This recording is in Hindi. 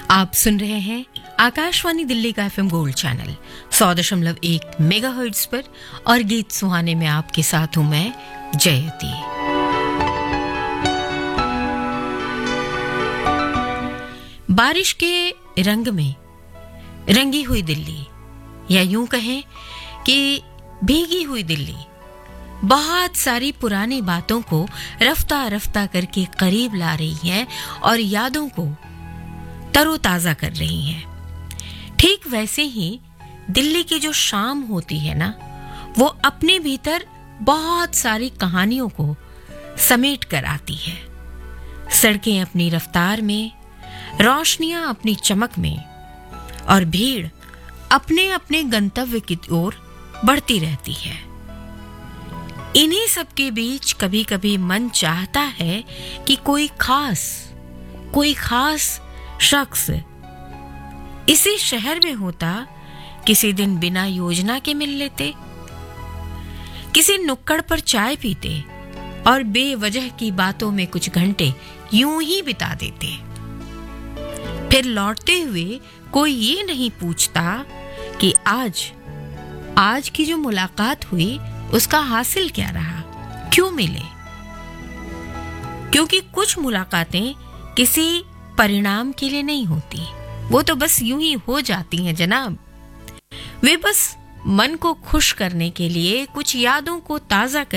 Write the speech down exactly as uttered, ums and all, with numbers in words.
आप सुन रहे हैं आकाशवाणी दिल्ली का एफएम गोल्ड चैनल सौ दशमलव एक मेगाहर्ट्ज पर और गीत सुहाने में आपके साथ हूं मैं जयती। बारिश के रंग में रंगी हुई दिल्ली, या यूं कहें कि भीगी हुई दिल्ली, बहुत सारी पुरानी बातों को रफ्ता रफ्ता करके करीब ला रही है और यादों को तरोताजा कर रही हैं। ठीक वैसे ही दिल्ली की जो शाम होती है ना, वो अपने भीतर बहुत सारी कहानियों को समेट कर आती है। सड़कें अपनी रफ्तार में, रोशनियां अपनी चमक में और भीड़ अपने अपने गंतव्य की ओर बढ़ती रहती है। इन्हीं सब के बीच कभी कभी मन चाहता है कि कोई खास कोई खास शख्स इसी शहर में होता, किसी दिन बिना योजना के मिल लेते, किसी नुक्कड़ पर चाय पीते और बेवजह की बातों में कुछ घंटे यूं ही बिता देते। फिर लौटते हुए कोई ये नहीं पूछता कि आज आज की जो मुलाकात हुई उसका हासिल क्या रहा, क्यों मिले। क्योंकि कुछ मुलाकातें किसी परिणाम के लिए नहीं होती, वो तो बस यूं ही हो जाती हैं जनाब। वे बस मन को खुश करने के लिए, कुछ यादों को ताजा